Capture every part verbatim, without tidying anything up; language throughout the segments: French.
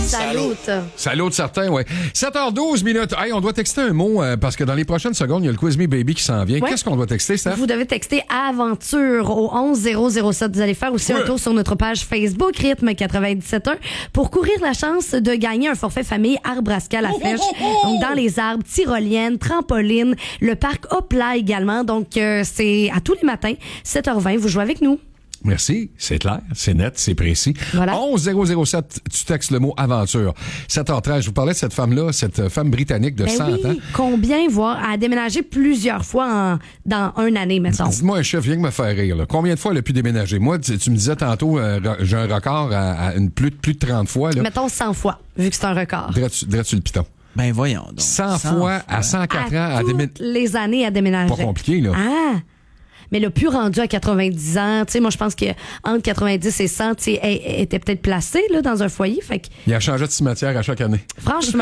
Salut. Salut, certains, oui. sept heures douze minutes. Hey, on doit texter un mot euh, parce que dans les prochaines secondes, il y a le Quiz Me Baby qui s'en vient. Ouais. Qu'est-ce qu'on doit texter, Steph? Vous devez texter aventure au onze zéro zéro sept. Vous allez faire aussi Ouais. un tour sur notre page Facebook Rythme quatre-vingt-dix-sept point un pour courir la chance de gagner un forfait famille Arbre-Ascal à Flèche. Donc, dans les arbres, tyrolienne, trampoline, le parc Hopla également. Donc, euh, c'est à tous les matins, sept heures vingt. Vous jouez avec nous. Merci, c'est clair, c'est net, c'est précis. Voilà. onze zéro zéro sept, tu textes le mot aventure. sept heures treize, je vous parlais de cette femme-là, cette femme britannique de Ben cent oui, ans. combien, voire, à déménager plusieurs fois en- dans une année, mettons. Dis-moi un chef, viens que me faire rire. Là. Combien de fois elle a pu déménager? Moi, tu, tu me disais tantôt, euh, j'ai un record à, à une plus, de- plus de trente fois. Là. Mettons cent fois, vu que c'est un record. Drette-tu le piton. Ben voyons donc. cent fois à cent quatre ans à À déménager. toutes les années à déménager. Pas compliqué, là. Ah! Mais le plus rendu à quatre-vingt-dix ans, tu sais, moi, je pense qu'entre quatre-vingt-dix et cent, tu sais, elle, elle était peut-être placée, là, dans un foyer. Fait que, Il a changé de cimetière à chaque année. franchement.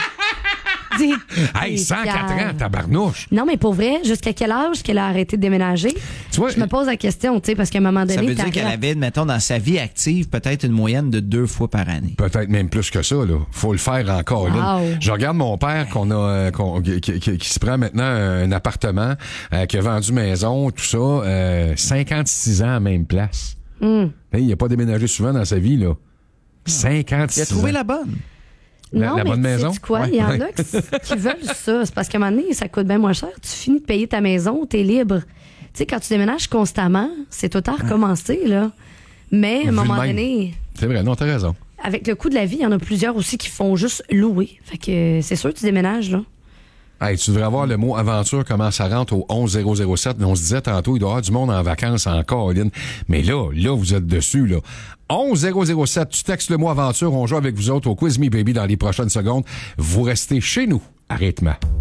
dis- Hey, dis- cent quatre Pierre. ans, tabarnouche! Non, mais pour vrai, jusqu'à quel âge qu'elle a arrêté de déménager? Tu vois, Je me pose la question, tu sais, parce qu'à un moment donné, Ça veut dire t'arrêtes. qu'elle avait, mettons, dans sa vie active, peut-être une moyenne de deux fois par année. peut-être même plus que ça, là. Faut le faire encore, là. Wow. Je regarde mon père qu'on a, euh, qu'on- qui, qui- qui- qui se prend maintenant un appartement, euh, qui a vendu maison, tout ça, euh, cinquante-six ans à même place. Mm. Hey, il a pas déménagé souvent dans sa vie, là. cinquante-six Il a trouvé ans. la bonne. La- Non, la mais bonne tu sais maison? quoi? Ouais. Il y en Ouais. a qui, qui veulent ça. C'est parce qu'à un moment donné, ça coûte bien moins cher. Tu finis de payer ta maison, t'es libre. Tu sais, quand tu déménages constamment, c'est tout à recommencer, là. Mais à un Vu moment de même. donné, C'est vrai, non, t'as raison. avec le coût de la vie, il y en a plusieurs aussi qui font juste louer. Fait que euh, c'est sûr que tu déménages, là. Hey, tu devrais avoir le mot aventure, comment ça rentre au onze zéro zéro sept. On se disait tantôt, il doit y avoir du monde en vacances en Caroline. Mais là, là, vous êtes dessus, là. onze zéro zéro sept, tu textes le mot aventure, on joue avec vous autres au Quiz Me Baby dans les prochaines secondes. Vous restez chez nous à Rythme.